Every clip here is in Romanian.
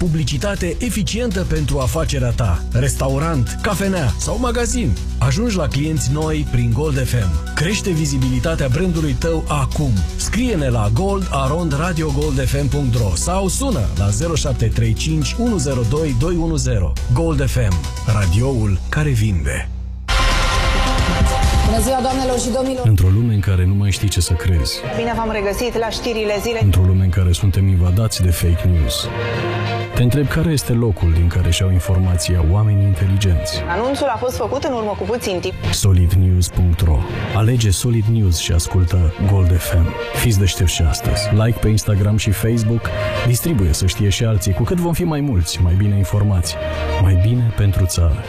publicitate eficientă pentru afacerea ta. Restaurant, cafenea sau magazin. Ajungi la clienți noi prin Gold FM. Crește vizibilitatea brandului tău acum. Scrie-ne la gold@radiogoldfm.ro sau sună la 0735 102 210. Gold FM, radioul care vinde. Bună ziua, doamnelor și domnilor! Într-o lume în care nu mai știi ce să crezi. Bine v-am regăsit la știrile zilei. Într-o lume în care suntem invadați de fake news. Te întreb care este locul din care și-au informația oamenii inteligenți. Anunțul a fost făcut în urmă cu puțin timp. solidnews.ro. Alege Solid News și ascultă Gold FM. Fiți deștepți și astăzi. Like pe Instagram și Facebook. Distribuie să știe și alții. Cu cât vom fi mai mulți, mai bine informați. Mai bine pentru țară.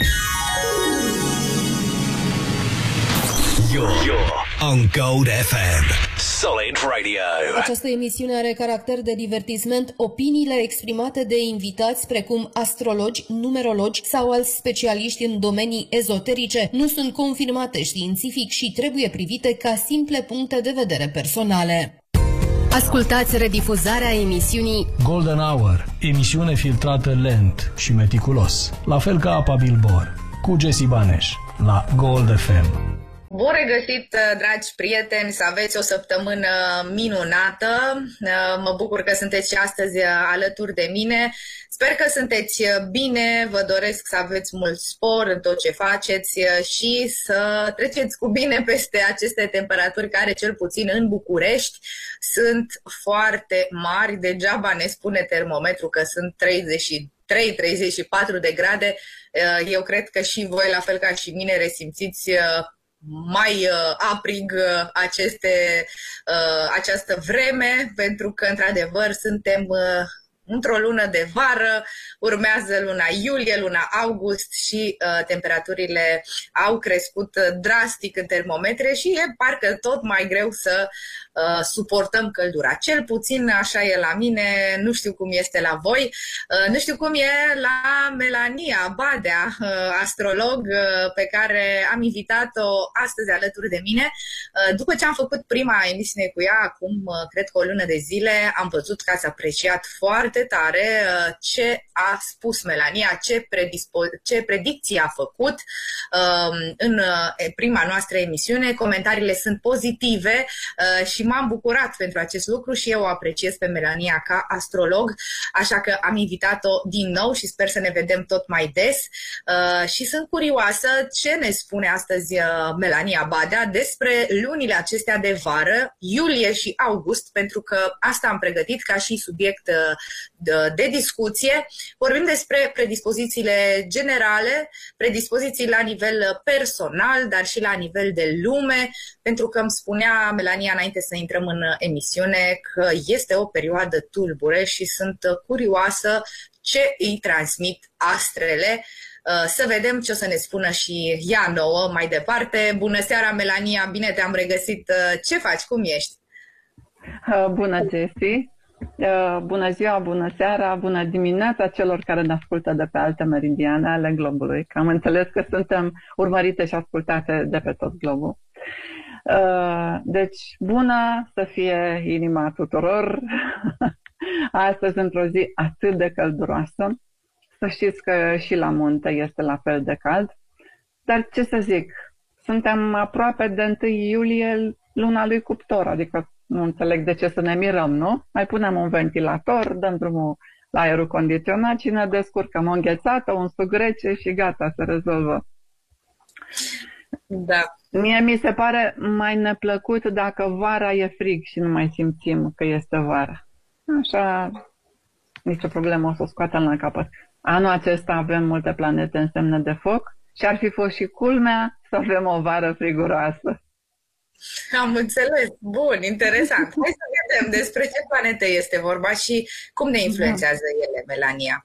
You're on Gold FM. Solid Radio. Această emisiune are caracter de divertisment. Opiniile exprimate de invitați, precum astrologi, numerologi sau alți specialiști în domenii ezoterice, nu sunt confirmate științific și trebuie privite ca simple puncte de vedere personale. Ascultați redifuzarea emisiunii Golden Hour, emisiune filtrată lent și meticulos, la fel ca apa Bilbor, cu Jesse Baneș, la Gold FM. Bun regăsit, dragi prieteni, să aveți o săptămână minunată. Mă bucur că sunteți și astăzi alături de mine. Sper că sunteți bine, vă doresc să aveți mult spor în tot ce faceți și să treceți cu bine peste aceste temperaturi care, cel puțin în București, sunt foarte mari. Degeaba ne spune termometru că sunt 33-34 de grade. Eu cred că și voi, la fel ca și mine, resimțiți mai aprig această vreme, pentru că, într-adevăr, suntem într-o lună de vară, urmează luna iulie, luna august și temperaturile au crescut drastic în termometre și e parcă tot mai greu să suportăm căldura. Cel puțin așa e la mine, nu știu cum este la voi, nu știu cum e la Melania Badea, astrolog, pe care am invitat-o astăzi alături de mine. După ce am făcut prima emisiune cu ea, acum cred că o lună de zile, am văzut că ați apreciat foarte tare ce a spus Melania, ce predicții a făcut în prima noastră emisiune. Comentariile sunt pozitive și m-am bucurat pentru acest lucru și eu o apreciez pe Melania ca astrolog, așa că am invitat-o din nou și sper să ne vedem tot mai des și sunt curioasă ce ne spune astăzi Melania Badea despre lunile acestea de vară, iulie și august, pentru că asta am pregătit ca și subiect de discuție. Vorbim despre predispozițiile generale, predispoziții la nivel personal, dar și la nivel de lume, pentru că îmi spunea Melania înainte să intrăm în emisiune că este o perioadă tulbure și sunt curioasă ce îi transmit astrele. Să vedem ce o să ne spună și ea nouă mai departe. Bună seara, Melania, bine te-am regăsit. Ce faci? Cum ești? Bună, Jessie! Bună ziua, bună seara, bună dimineața celor care ne ascultă de pe alte meridiane ale globului, că am înțeles că suntem urmărite și ascultate de pe tot globul. Deci, bună să fie inima tuturor, astăzi într-o zi atât de călduroasă. Să știți că și la munte este la fel de cald, dar ce să zic, suntem aproape de 1 iulie, luna lui Cuptor, adică nu înțeleg de ce să ne mirăm, nu? Mai punem un ventilator, dăm drumul la aerul condiționat și ne descurcăm o înghețată, un suc rece și gata, se rezolvă. Da. Mie mi se pare mai neplăcut dacă vara e frig și nu mai simțim că este vara. Așa, nicio problemă, o să o scoatem la capăt. Anul acesta avem multe planete în semne de foc și ar fi fost și culmea să avem o vară friguroasă. Am înțeles. Bun, interesant. Hai să vedem despre ce planete este vorba și cum ne influențează ele, Melania.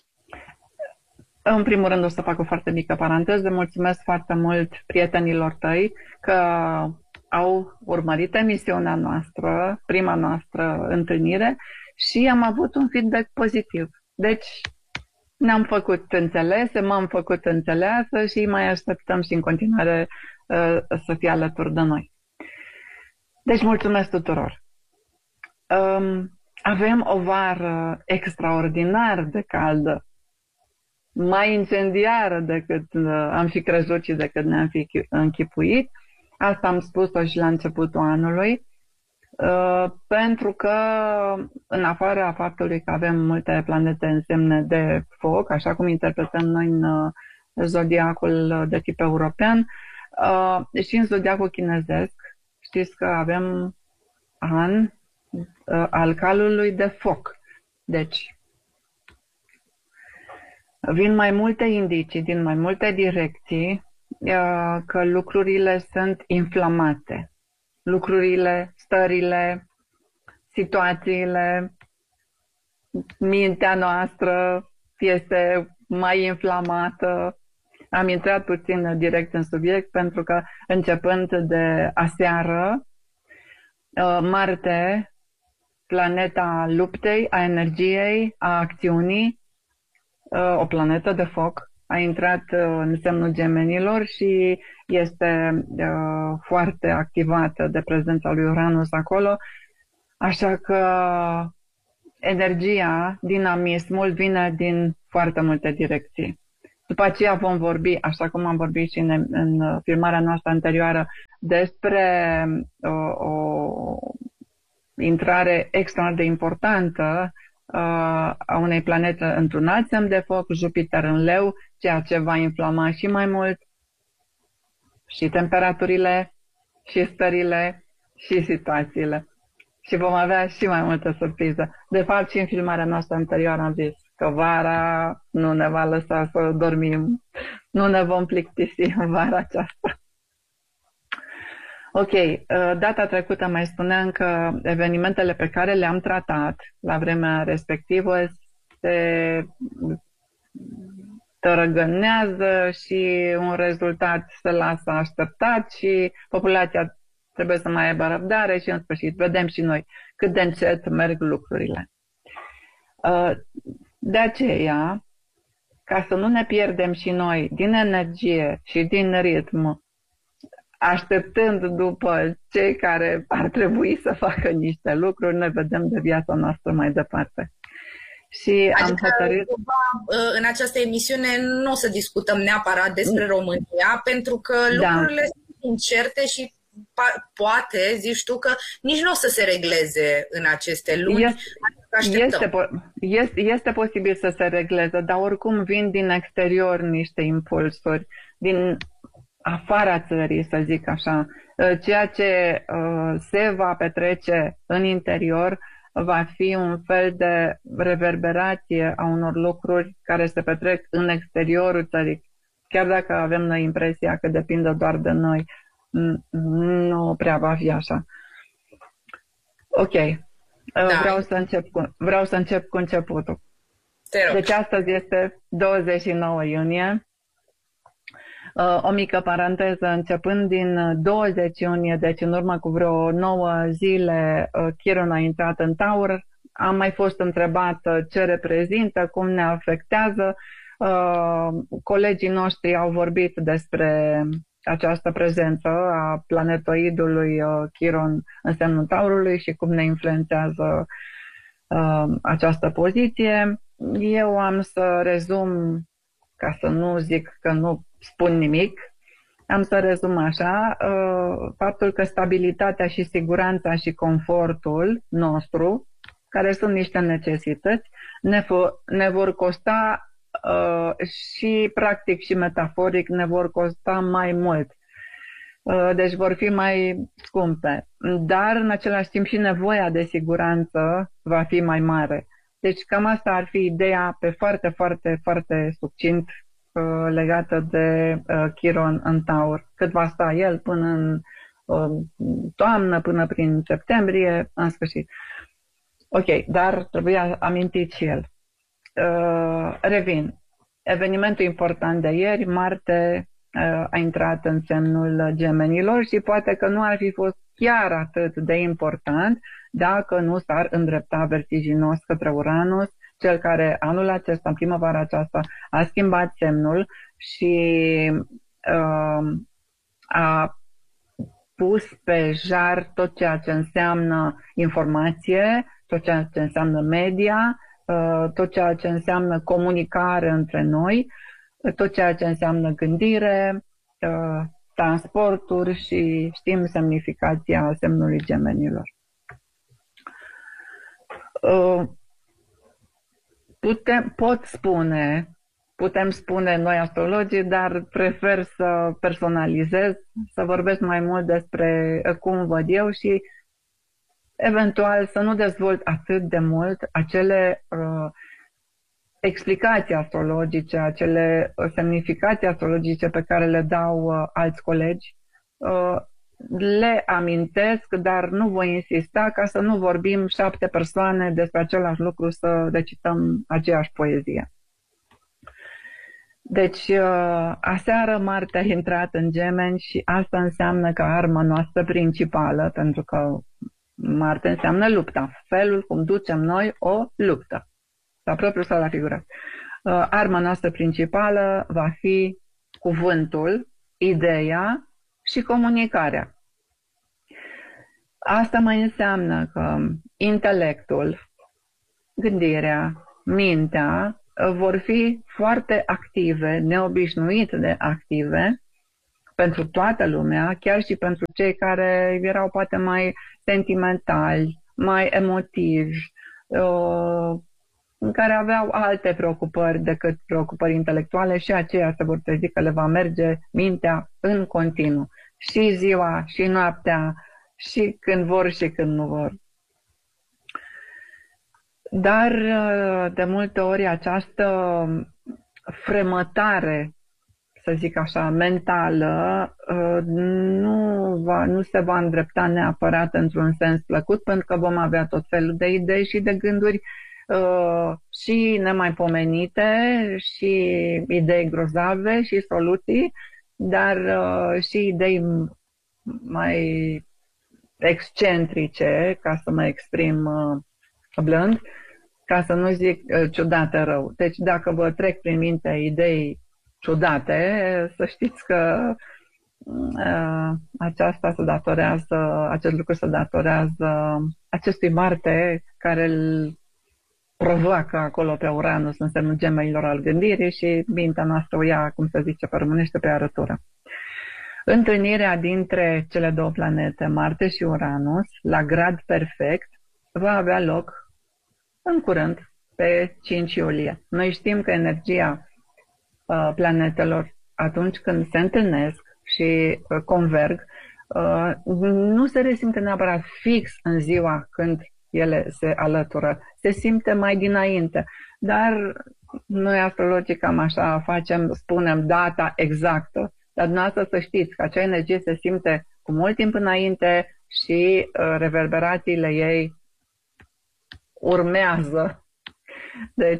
În primul rând o să fac o foarte mică paranteză. Mulțumesc foarte mult prietenilor tăi că au urmărit emisiunea noastră, prima noastră întâlnire și am avut un feedback pozitiv. Deci ne-am făcut înțelese, m-am făcut înțeleasă și mai așteptăm și în continuare să fie alături de noi. Deci mulțumesc tuturor. avem o vară extraordinar de caldă, mai incendiară decât am fi crezut și decât ne-am fi închipuit. Asta am spus-o și la începutul anului, pentru că, în afara faptului că avem multe planete în semne de foc, așa cum interpretăm noi în zodiacul de tip european, și în zodiacul chinezesc, știți că avem an al calului de foc. Deci, vin mai multe indicii din mai multe direcții că lucrurile sunt inflamate. Lucrurile, stările, situațiile, mintea noastră este mai inflamată. Am intrat puțin direct în subiect pentru că începând de aseară, Marte, planeta luptei, a energiei, a acțiunii, o planetă de foc, a intrat în semnul Gemenilor și este foarte activată de prezența lui Uranus acolo, așa că energia, dinamismul vine din foarte multe direcții. După aceea vom vorbi, așa cum am vorbit și în filmarea noastră anterioară, despre o intrare extraordinar de importantă a unei planete într-un alt semn de foc, Jupiter în Leu, ceea ce va inflama și mai mult și temperaturile, și stările, și situațiile. Și vom avea și mai multă surpriză. De fapt, și în filmarea noastră anterioară am zis că vara nu ne va lăsa să dormim, nu ne vom plictisi în vara aceasta. Ok, data trecută mai spuneam că evenimentele pe care le-am tratat la vremea respectivă se tărăgânează și un rezultat se lasă așteptat și populația trebuie să mai aibă răbdare și în sfârșit vedem și noi cât de încet merg lucrurile. De aceea, ca să nu ne pierdem și noi din energie și din ritm, așteptând după cei care ar trebui să facă niște lucruri, ne vedem de viața noastră mai departe. Și adică, am hotărât... în această emisiune nu o să discutăm neapărat despre România, pentru că lucrurile sunt incerte și poate, zici tu, că nici nu o să se regleze în aceste luni. Este posibil să se regleze, dar oricum vin din exterior niște impulsuri, din afara țării, să zic așa. Ceea ce se va petrece în interior va fi un fel de reverberație a unor lucruri care se petrec în exteriorul țării. Chiar dacă avem noi impresia că depinde doar de noi, nu prea va fi așa. Ok. Da. Vreau să încep cu începutul. Deci astăzi este 29 iunie. O mică paranteză, începând din 20 iunie, deci în urmă cu vreo 9 zile, Chiron a intrat în Taur. Am mai fost întrebată ce reprezintă, cum ne afectează. Colegii noștri au vorbit despre această prezență a planetoidului Chiron în semnul Taurului și cum ne influențează această poziție. Eu am să rezum, ca să nu zic că nu spun nimic, am să rezum așa, faptul că stabilitatea și siguranța și confortul nostru, care sunt niște necesități, ne vor costa și practic și metaforic ne vor costa mai mult. Deci vor fi mai scumpe. Dar în același timp și nevoia de siguranță va fi mai mare. Deci cam asta ar fi ideea pe foarte, foarte, foarte succint legată de Chiron în Taur. Cât va sta el până în toamnă, până prin septembrie, în sfârșit. Ok, dar trebuia amintit și el. Revin. Evenimentul important de ieri, Marte a intrat în semnul Gemenilor și poate că nu ar fi fost chiar atât de important dacă nu s-ar îndrepta vertiginos către Uranus, cel care anul acesta, în primăvara aceasta, a schimbat semnul și a pus pe jar tot ceea ce înseamnă informație, tot ceea ce înseamnă media, tot ceea ce înseamnă comunicare între noi, tot ceea ce înseamnă gândire, transporturi și știm semnificația semnului gemenilor. Putem spune noi astrologii, dar prefer să personalizez, să vorbesc mai mult despre cum văd eu și eventual să nu dezvolt atât de mult acele explicații astrologice, acele semnificații astrologice pe care le dau alți colegi. Le amintesc, dar nu voi insista ca să nu vorbim 7 persoane despre același lucru, să recităm aceeași poezie. Deci, aseară Marte a intrat în Gemeni și asta înseamnă că arma noastră principală, pentru că Marte înseamnă lupta, felul cum ducem noi o luptă, la propriu sau la figurat. Arma noastră principală va fi cuvântul, ideea și comunicarea. Asta mai înseamnă că intelectul, gândirea, mintea vor fi foarte active, neobișnuit de active pentru toată lumea, chiar și pentru cei care erau poate mai sentimentali, mai emotivi, care aveau alte preocupări decât preocupări intelectuale și aceia se vor trezi că le va merge mintea în continuu. Și ziua, și noaptea, și când vor și când nu vor. Dar de multe ori această fremătare, să zic așa, mentală, nu se va îndrepta neapărat într-un sens plăcut, pentru că vom avea tot felul de idei și de gânduri și nemaipomenite, și idei grozave, și soluții, dar și idei mai excentrice, ca să mă exprim blând, ca să nu zic ciudate rău. Deci dacă vă trec prin minte idei ciudate, să știți că acest lucru se datorează acestui Marte care îl provoacă acolo pe Uranus în semnul gemenilor al gândirii și mintea noastră o ia, cum se zice pe românește, pe arătură. Întâlnirea dintre cele două planete, Marte și Uranus, la grad perfect, va avea loc în curând, pe 5 iulie. Noi știm că energia planetelor, atunci când se întâlnesc și converg, nu se resimte neapărat fix în ziua când ele se alătură, se simte mai dinainte. Dar noi astrologii cam așa facem, spunem data exactă. Dar dumneavoastră să știți că acea energie se simte cu mult timp înainte și reverberațiile ei urmează. Deci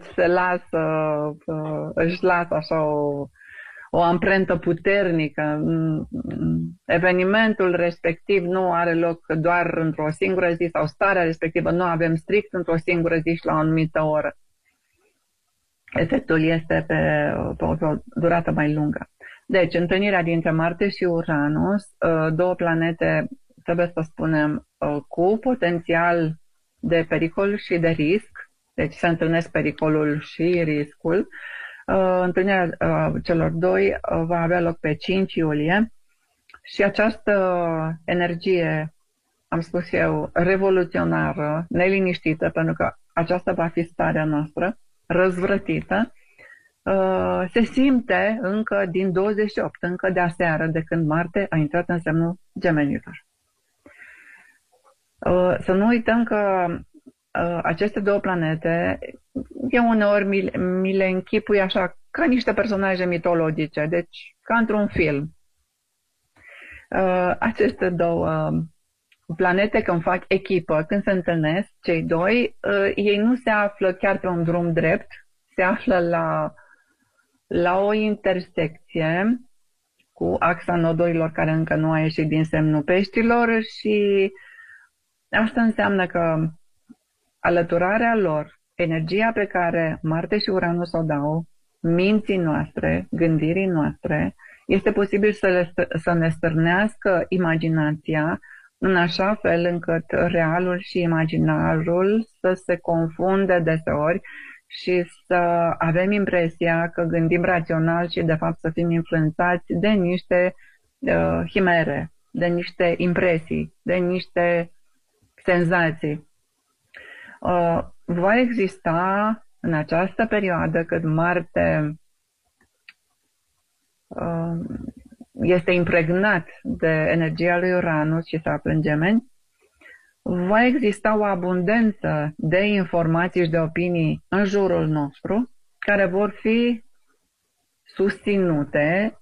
își lasă așa o amprentă puternică. Evenimentul respectiv nu are loc doar într-o singură zi sau starea respectivă nu avem strict într-o singură zi și la o anumită oră. Efectul este pe o durată mai lungă. Deci, întâlnirea dintre Marte și Uranus, două planete, trebuie să spunem, cu potențial de pericol și de risc, deci se întâlnesc pericolul și riscul. Întâlnirea celor doi va avea loc pe 5 iulie și această energie, am spus eu, revoluționară, neliniștită, pentru că aceasta va fi starea noastră, răzvrătită, se simte încă din 28, încă de aseară, de când Marte a intrat în semnul gemenilor. Să nu uităm că aceste două planete, eu uneori mi le închipui așa, ca niște personaje mitologice, deci ca într-un film. Aceste două planete, când fac echipă, când se întâlnesc, cei doi, ei nu se află chiar pe un drum drept, se află la o intersecție cu axa nodorilor care încă nu a ieșit din semnul Peștilor și asta înseamnă că alăturarea lor, energia pe care Marte și Uranus o dau, minții noastre, gândirii noastre, este posibil să ne stârnească imaginația în așa fel încât realul și imaginarul să se confunde deseori și să avem impresia că gândim rațional și de fapt să fim influențați de niște chimere, de niște impresii, de niște senzații. Va exista în această perioadă când Marte este impregnat de energia lui Uranus și se află în Gemeni, va exista o abundență de informații și de opinii în jurul nostru care vor fi susținute,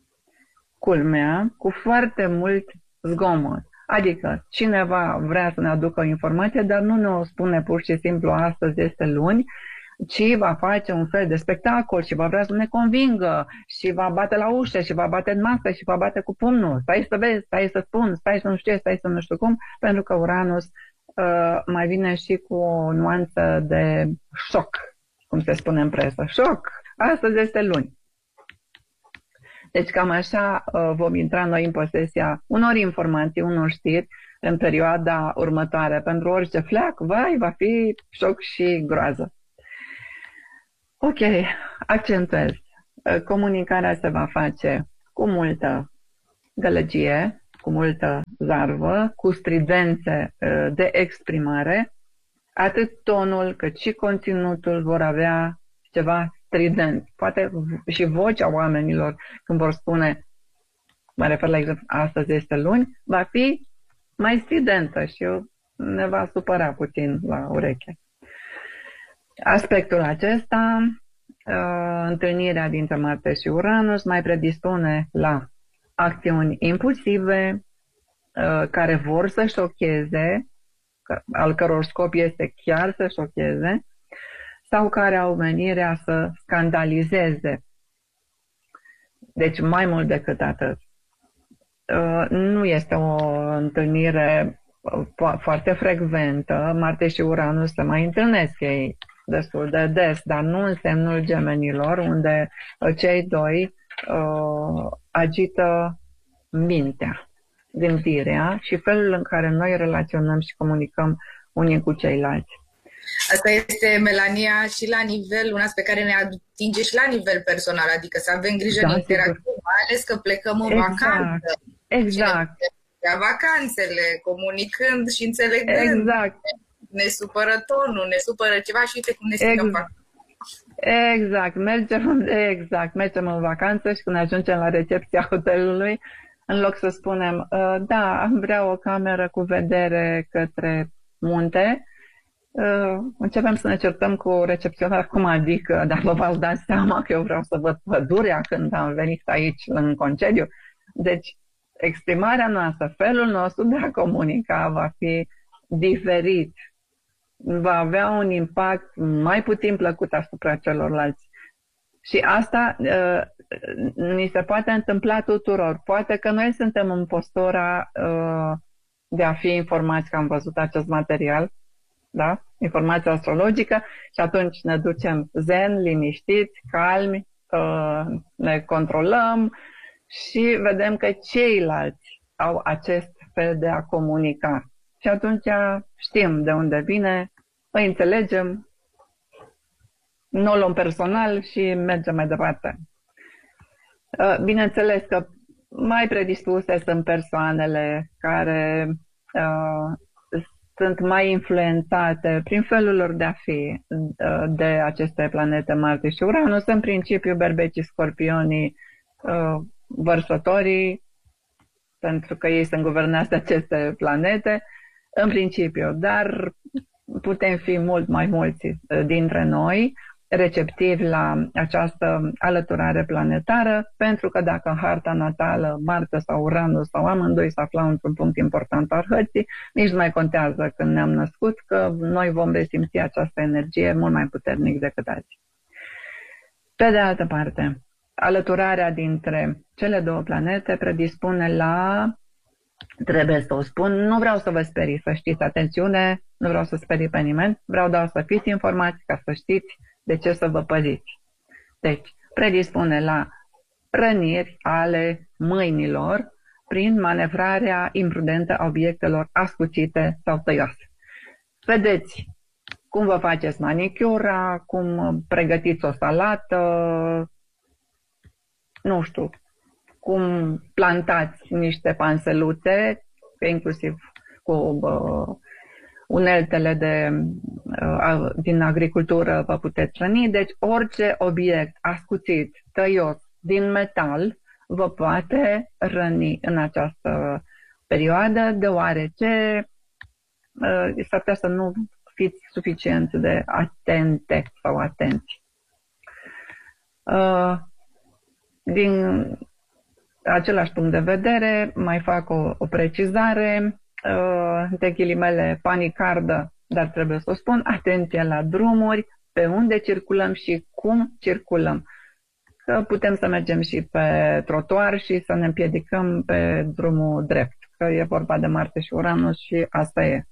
culmea, cu foarte mult zgomot. Adică cineva vrea să ne aducă o informație, dar nu ne o spune pur și simplu astăzi este luni, ci va face un fel de spectacol și va vrea să ne convingă și va bate la ușă și va bate în masă și va bate cu pumnul. Stai să vezi, stai să spun, stai să nu știu, stai să nu știu cum, pentru că Uranus mai vine și cu o nuanță de șoc, cum se spune în presă. Șoc! Astăzi este luni. Deci cam așa vom intra noi în posesia unor informații, unor știri în perioada următoare. Pentru orice fleac, va fi șoc și groază. Ok, accentuez. Comunicarea se va face cu multă gălăgie, cu multă zarvă, cu stridențe de exprimare. Atât tonul cât și conținutul vor avea ceva strident. Poate și vocea oamenilor când vor spune, mă refer la exemplu, astăzi este luni, va fi mai stridentă și ne va supăra puțin la ureche. Aspectul acesta, întâlnirea dintre Marte și Uranus, mai predispune la acțiuni impulsive care vor să șocheze, al căror scop este chiar să șocheze, sau care au menirea să scandalizeze. Deci mai mult decât atât. Nu este o întâlnire foarte frecventă. Marte și Uranus se mai întâlnesc ei destul de des, dar nu în semnul Gemenilor, unde cei doi agită mintea, gândirea și felul în care noi relaționăm și comunicăm unii cu ceilalți. Asta este, Melania, și la nivel, un aspect care ne atinge și la nivel personal, adică să avem grijă de interacțiune, mai ales că plecăm în vacanță. Exact. Vacanțele, comunicând și înțelegând. Exact. Ne supără tonul, ne supără ceva și uite cum ne strigăm vacanță. Exact. Mergem în vacanță și când ajungem la recepția hotelului, în loc să spunem, da, am vrea o cameră cu vedere către munte, începem să ne certăm cu recepționar, cum adică, dar vă v-ați dat seama că eu vreau să văd pădurea când am venit aici în concediu. Deci, exprimarea noastră, felul nostru de a comunica va fi diferit. Va avea un impact mai puțin plăcut asupra celorlalți. Și asta ni se poate întâmpla tuturor. Poate că noi suntem în postura de a fi informați că am văzut acest material, da? Informația astrologică, și atunci ne ducem zen, liniștiți, calmi, ne controlăm și vedem că ceilalți au acest fel de a comunica. Și atunci știm de unde vine, îi înțelegem, nu o luăm personal și mergem mai departe. Bineînțeles că mai predispuse sunt persoanele care sunt mai influențate prin felul lor de a fi de aceste planete Marte și Uranus, în principiu berbecii, scorpionii, vărsătorii, pentru că ei sunt guvernați de aceste planete, în principiu, dar putem fi mult mai mulți dintre noi receptivi la această alăturare planetară, pentru că dacă în harta natală Marte sau Uranus sau amândoi se aflau într-un punct important al hărții, nici nu mai contează când ne-am născut, că noi vom resimți această energie mult mai puternic decât alții. Pe de altă parte, alăturarea dintre cele două planete predispune la, trebuie să o spun, nu vreau să vă sperii, să știți, atențiune, nu vreau să sperii pe nimeni, vreau doar să fiți informați ca să știți de ce să vă păziți. Deci, predispune la răniri ale mâinilor prin manevrarea imprudentă a obiectelor ascuțite sau tăioase. Vedeți cum vă faceți manicura, cum pregătiți o salată, nu știu, cum plantați niște panseluțe, inclusiv cu uneltele din agricultură vă puteți răni. Deci orice obiect ascuțit, tăios, din metal, vă poate răni în această perioadă, deoarece s-ar putea să nu fiți suficient de atente sau atenți. Din același punct de vedere, mai fac o precizare, de ghilimele panicardă, dar trebuie să o spun, atenție la drumuri, pe unde circulăm și cum circulăm. Că putem să mergem și pe trotuar și să ne împiedicăm pe drumul drept, că e vorba de Marte și Uranus și asta e.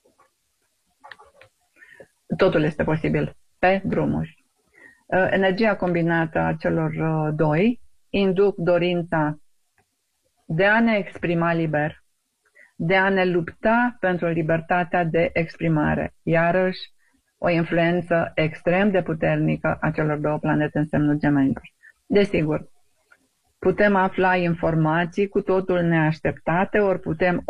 Totul este posibil pe drumuri. Energia combinată a celor doi induc dorința de a ne exprima liber, de a ne lupta pentru libertatea de exprimare. Iarăși, o influență extrem de puternică a celor două planete în semnul Gemenilor. Desigur, putem afla informații cu totul neașteptate, ori putem